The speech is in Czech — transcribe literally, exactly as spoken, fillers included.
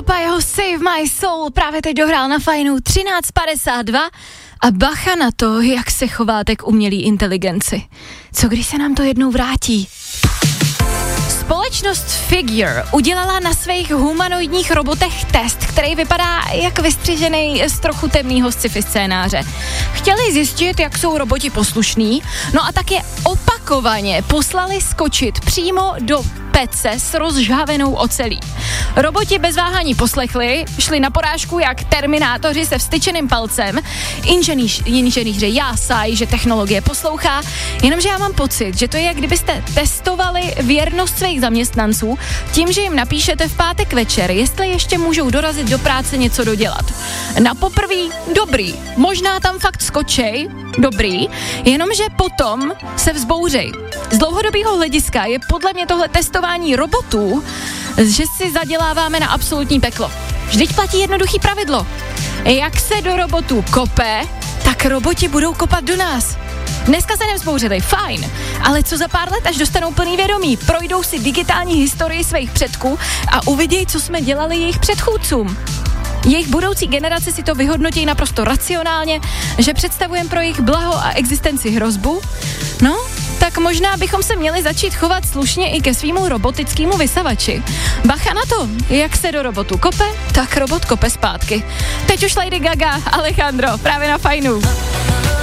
Lipa, jeho Save My Soul právě teď dohrál na Fajnu třináct padesát dva a bacha na to, jak se chováte k umělé inteligenci. Co když se nám to jednou vrátí? Společnost Figure udělala na svých humanoidních robotech test, který vypadá jak vystřižený z trochu temného sci-fi scénáře. Chtěli zjistit, jak jsou roboti poslušní, no a tak je opakovaně poslali skočit přímo do pece s rozžhavenou ocelí. Roboti bez váhání poslechli, šli na porážku jak terminátoři se vstyčeným palcem, inženýř, inženýři jásají, že technologie poslouchá, jenomže já mám pocit, že to je, jak kdybyste testovali věrnost svých zaměstnanců tím, že jim napíšete v pátek večer, jestli ještě můžou dorazit do práce něco dodělat. Na poprví dobrý, možná tam fakt skočej, dobrý, jenomže potom se vzbouřej. Z dlouhodobého hlediska je podle mě tohle testování robotů, že si zaděláváme na absolutní peklo. Vždyť platí jednoduchý pravidlo. Jak se do robotů kope, tak roboti budou kopat do nás. Dneska se nevzbouřili, fajn, ale co za pár let, až dostanou plný vědomí, projdou si digitální historii svých předků a uvidějí, co jsme dělali jejich předchůdcům. Jejich budoucí generace si to vyhodnotí naprosto racionálně, že představujeme pro jejich blaho a existenci hrozbu. No, tak možná bychom se měli začít chovat slušně i ke svýmu robotickému vysavači. Bacha na to, jak se do robotu kope, tak robot kope zpátky. Teď už Lady Gaga, Alejandro, právě na Fajnu.